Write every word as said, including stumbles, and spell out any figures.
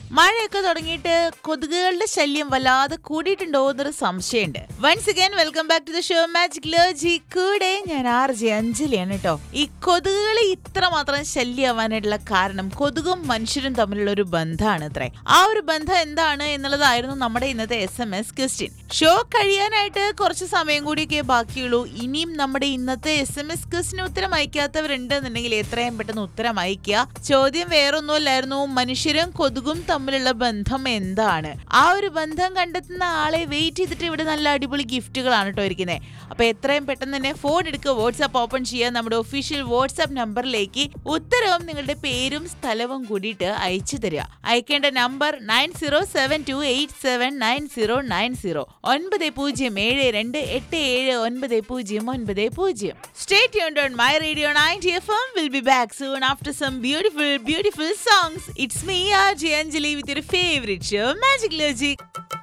മഴയൊക്കെ തുടങ്ങിയിട്ട് കൊതുകുകളുടെ ശല്യം വല്ലാതെ കൂടിയിട്ടുണ്ടോ എന്നൊരു സംശയമുണ്ട്. Once again welcome back to the show magic ലോജി. കൂടെ ഞാൻ ആർ ജെ അഞ്ജലിയാണ് കേട്ടോ. ഈ കൊതുകുകൾ ഇത്രമാത്രം ശല്യമാവാനായിട്ടുള്ള കാരണം കൊതുകും മനുഷ്യരും തമ്മിലുള്ള ഒരു ബന്ധമാണ് അത്രേ. ആ ഒരു ബന്ധം എന്താണ് എന്നുള്ളതായിരുന്നു നമ്മുടെ ഇന്നത്തെ S M S question. Show കഴിയാനായിട്ട് കുറച്ച് സമയം കൂടിയൊക്കെ ബാക്കിയുള്ളൂ. ഇനിയും നമ്മുടെ ഇന്നത്തെ എസ് എം എസ് ക്വസ്റ്റിന് ഉത്തരം അയക്കാത്തവരുണ്ടെന്നുണ്ടെങ്കിൽ എത്രയും പെട്ടെന്ന് ഉത്തരം അയക്കുക. ചോദ്യം വേറൊന്നുമല്ലായിരുന്നു, മനുഷ്യരും കൊതുകും തമ്മിലുള്ള ബന്ധം എന്താണ്? ആ ഒരു ബന്ധം കണ്ടെത്തുന്ന ആളെ വെയിറ്റ് ചെയ്തിട്ട് ഇവിടെ നല്ല അടിപൊളി ഗിഫ്റ്റുകളാണ് കേട്ടോ ഇരിക്കുന്നത്. അപ്പൊ എത്രയും പെട്ടെന്ന് തന്നെ ഫോൺ എടുക്കുക, വാട്സ്ആപ്പ് ഓപ്പൺ ചെയ്യുക, നമ്മുടെ ഒഫീഷ്യൽ വാട്സ്ആപ്പ് നമ്പറിലേക്ക് ഉത്തരവും നിങ്ങളുടെ പേരും സ്ഥലവും കൂടിയിട്ട് അയച്ചു തരിക. അയക്കേണ്ട number nine zero seven to eight seven nine zero nine zero ഒൻപത് പൂജ്യം ഏഴ് രണ്ട് എട്ട് ഏഴ് ഒൻപത് പൂജ്യം ഒൻപത് പൂജ്യം. Stay tuned on My Radio ninety F M. We'll be back soon after some beautiful, beautiful songs. It's me, R J Anjali, with your favorite show, Magic Logic.